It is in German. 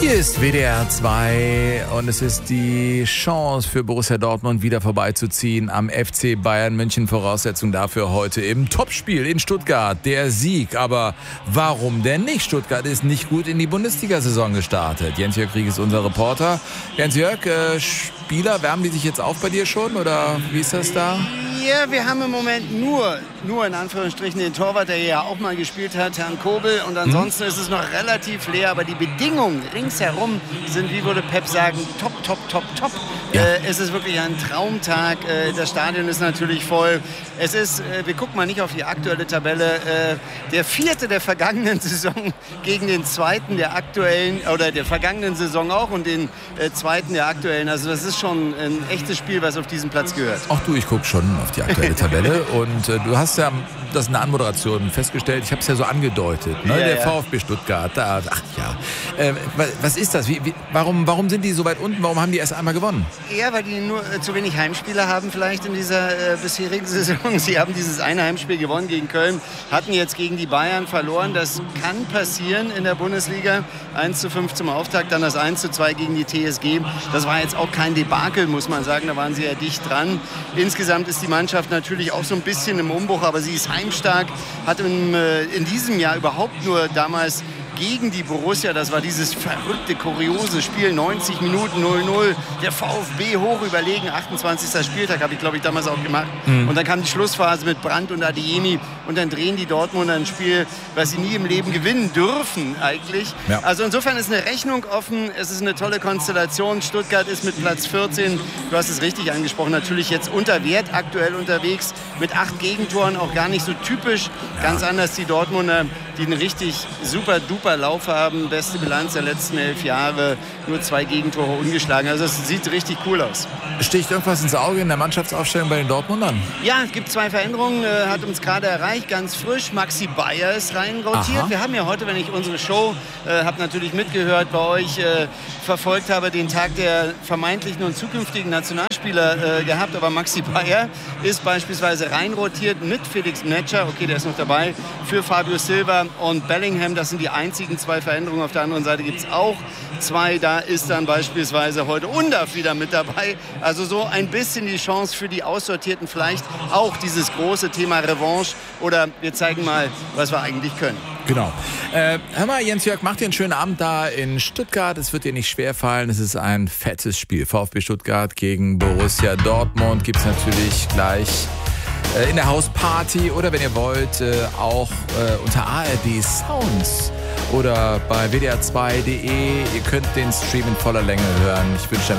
Hier ist WDR 2 und es ist die Chance für Borussia Dortmund wieder vorbeizuziehen am FC Bayern München. Voraussetzung dafür heute im Topspiel in Stuttgart, der Sieg. Aber warum denn nicht? Stuttgart ist nicht gut in die Bundesliga-Saison gestartet. Jens-Jörg Krieg ist unser Reporter. Jens-Jörg, Spieler, wärmen die sich jetzt auf bei dir schon oder wie ist das da? Ja, wir haben im Moment nur in Anführungsstrichen den Torwart, der ja auch mal gespielt hat, Herrn Kobel. Und ansonsten ist es noch relativ leer. Aber die Bedingungen ringsherum sind, wie würde Pep sagen, top. Ja. Es ist wirklich ein Traumtag. Das Stadion ist natürlich voll. Es ist, wir gucken mal nicht auf die aktuelle Tabelle, der vierte der vergangenen Saison gegen den zweiten der aktuellen, oder der vergangenen Saison auch und den zweiten der aktuellen. Also das ist schon ein echtes Spiel, was auf diesen Platz gehört. Auch du, ich gucke schon auf die aktuelle Tabelle und du hast ja das in der Anmoderation festgestellt, ich habe es ja so angedeutet, ne? Ja, der ja. VfB Stuttgart, was ist das? Warum sind die so weit unten? Warum haben die erst einmal gewonnen? Ja, weil die nur zu wenig Heimspiele haben vielleicht in dieser bisherigen Saison. Sie haben dieses eine Heimspiel gewonnen gegen Köln, hatten jetzt gegen die Bayern verloren. Das kann passieren in der Bundesliga. 1:5 zum Auftakt, dann das 1:2 gegen die TSG. Das war jetzt auch kein Debakel, muss man sagen. Da waren sie ja dicht dran. Insgesamt ist die Mannschaft natürlich auch so ein bisschen im Umbruch, aber sie ist heimstark. Hat in diesem Jahr überhaupt nur damals gegen die Borussia, das war dieses verrückte, kuriose Spiel, 90 Minuten 0-0, der VfB hoch überlegen, 28. Spieltag, habe ich glaube ich damals auch gemacht. Und dann kam die Schlussphase mit Brandt und Adeyemi und dann drehen die Dortmunder ein Spiel, was sie nie im Leben gewinnen dürfen eigentlich. Ja. Also insofern ist eine Rechnung offen, es ist eine tolle Konstellation. Stuttgart ist mit Platz 14, du hast es richtig angesprochen, natürlich jetzt unter Wert aktuell unterwegs, mit 8 Gegentoren, auch gar nicht so typisch, ganz anders die Dortmunder, die einen richtig super-duper Lauf haben, beste Bilanz der letzten 11 Jahre, nur 2 Gegentore ungeschlagen. Also es sieht richtig cool aus. Sticht irgendwas ins Auge in der Mannschaftsaufstellung bei den Dortmundern? Ja, es gibt 2 Veränderungen, hat uns gerade erreicht, ganz frisch. Maxi Bayer ist reinrotiert. Wir haben ja heute, wenn ich unsere Show, habe natürlich mitgehört, bei euch verfolgt habe, den Tag der vermeintlichen und zukünftigen Nationalspieler gehabt. Aber Maxi Bayer ist beispielsweise reinrotiert mit Felix Metscher, okay, der ist noch dabei, für Fabio Silva und Bellingham. Das sind die einzigen 2 Veränderungen. Auf der anderen Seite gibt es auch 2. Da ist dann beispielsweise heute Undav wieder mit dabei. Also so ein bisschen die Chance für die Aussortierten, vielleicht auch dieses große Thema Revanche oder wir zeigen mal, was wir eigentlich können. Genau. Hör mal, Jens-Jörg, mach dir einen schönen Abend da in Stuttgart. Es wird dir nicht schwerfallen. Es ist ein fettes Spiel. VfB Stuttgart gegen Borussia Dortmund gibt es natürlich gleich in der Hausparty oder wenn ihr wollt auch unter ARD Sounds oder bei wdr2.de. Ihr könnt den Stream in voller Länge hören. Ich wünsche